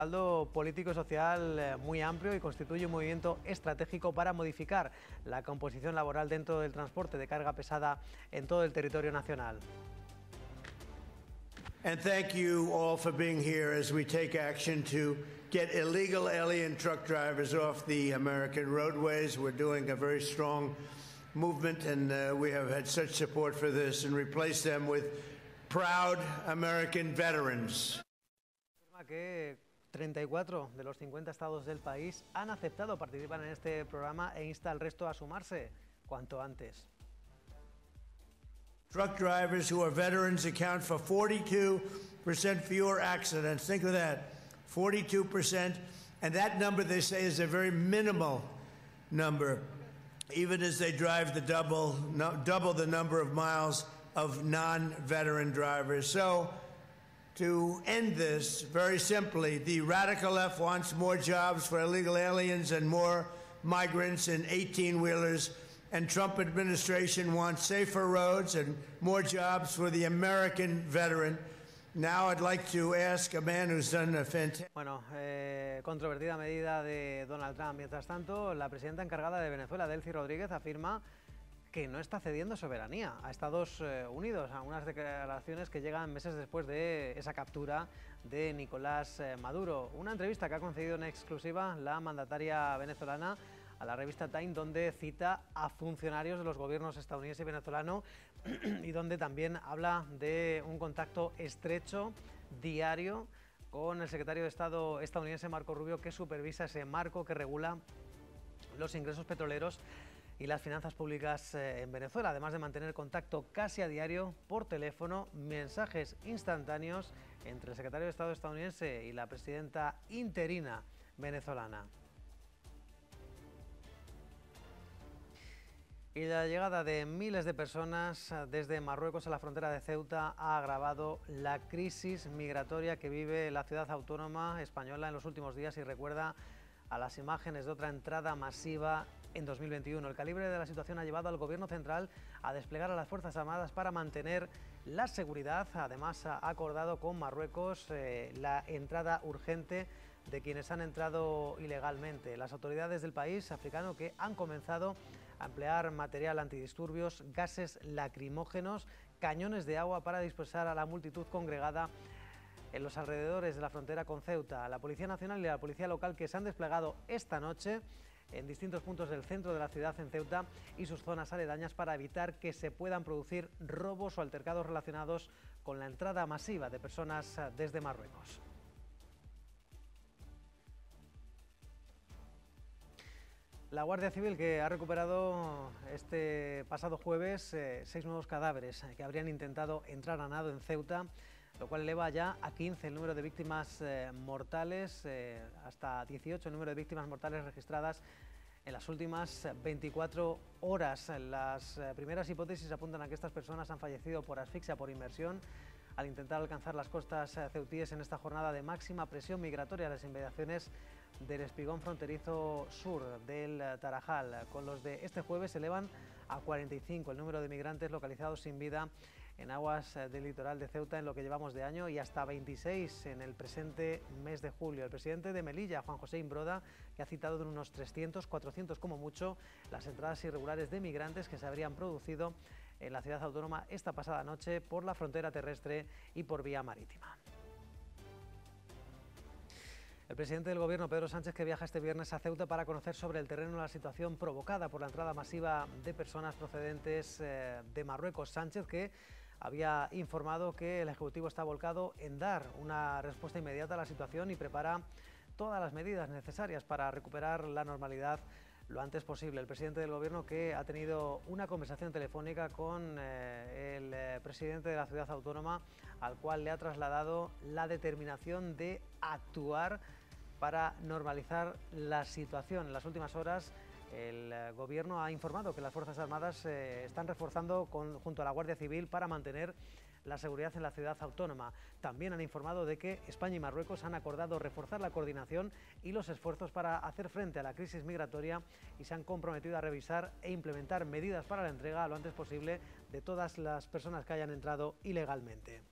Respaldo político y social muy amplio y constituye un movimiento estratégico para modificar la composición laboral dentro del transporte de carga pesada en todo el territorio nacional. And thank you all for being here as we take action to get illegal alien truck drivers off the American roadways. We're doing a very strong movement, and we have had such support for this, and replace them with proud American veterans. Que 34 de los 50 estados del país han aceptado participar en este programa e insta al resto a sumarse cuanto antes. Truck drivers who are veterans account for 42% fewer accidents. Think of that, 42%. And that number, they say, is a very minimal number, even as they drive the double the number of miles of non-veteran drivers. So, to end this, very simply, the radical left wants more jobs for illegal aliens and more migrants in 18-wheelers, and Trump administration wants safer roads and more jobs for the American veteran. Now I'd like to ask a man who's done a fantastic... Bueno, controvertida medida de Donald Trump. Mientras tanto, la presidenta encargada de Venezuela, Delcy Rodríguez, afirma que no está cediendo soberanía a Estados Unidos, a unas declaraciones que llegan meses después de esa captura de Nicolás Maduro. Una entrevista que ha concedido en exclusiva la mandataria venezolana a la revista Time, donde cita a funcionarios de los gobiernos estadounidense y venezolano y donde también habla de un contacto estrecho, diario, con el secretario de Estado estadounidense Marco Rubio, que supervisa ese marco que regula los ingresos petroleros y las finanzas públicas en Venezuela, además de mantener contacto casi a diario por teléfono, mensajes instantáneos entre el secretario de Estado estadounidense y la presidenta interina venezolana. Y la llegada de miles de personas desde Marruecos a la frontera de Ceuta ha agravado la crisis migratoria que vive la ciudad autónoma española en los últimos días y recuerda a las imágenes de otra entrada masiva en 2021. El calibre de la situación ha llevado al Gobierno central a desplegar a las Fuerzas Armadas para mantener la seguridad. Además, ha acordado con Marruecos la entrada urgente de quienes han entrado ilegalmente. Las autoridades del país africano que han comenzado a emplear material antidisturbios, gases lacrimógenos, cañones de agua para dispersar a la multitud congregada en los alrededores de la frontera con Ceuta. La Policía Nacional y la Policía Local que se han desplegado esta noche en distintos puntos del centro de la ciudad en Ceuta y sus zonas aledañas para evitar que se puedan producir robos o altercados relacionados con la entrada masiva de personas desde Marruecos. La Guardia Civil, que ha recuperado este pasado jueves 6 nuevos cadáveres que habrían intentado entrar a nado en Ceuta, lo cual eleva ya a 15 el número de víctimas mortales, hasta 18 el número de víctimas mortales registradas en las últimas 24 horas. Las primeras hipótesis apuntan a que estas personas han fallecido por asfixia por inmersión al intentar alcanzar las costas ceutíes en esta jornada de máxima presión migratoria a las inmediaciones del espigón fronterizo sur del Tarajal. Con los de este jueves se elevan a 45 el número de migrantes localizados sin vida en aguas del litoral de Ceuta en lo que llevamos de año y hasta 26 en el presente mes de julio. El presidente de Melilla, Juan José Imbroda, que ha citado en unos 300, 400 como mucho las entradas irregulares de migrantes que se habrían producido en la ciudad autónoma esta pasada noche por la frontera terrestre y por vía marítima. El presidente del Gobierno, Pedro Sánchez, que viaja este viernes a Ceuta para conocer sobre el terreno la situación provocada por la entrada masiva de personas procedentes de Marruecos. Sánchez, que había informado que el Ejecutivo está volcado en dar una respuesta inmediata a la situación y prepara todas las medidas necesarias para recuperar la normalidad lo antes posible. El presidente del Gobierno, que ha tenido una conversación telefónica con el presidente de la ciudad autónoma, al cual le ha trasladado la determinación de actuar para normalizar la situación. En las últimas horas, el Gobierno ha informado que las Fuerzas Armadas están reforzando junto a la Guardia Civil para mantener la seguridad en la ciudad autónoma. También han informado de que España y Marruecos han acordado reforzar la coordinación y los esfuerzos para hacer frente a la crisis migratoria y se han comprometido a revisar e implementar medidas para la entrega lo antes posible de todas las personas que hayan entrado ilegalmente.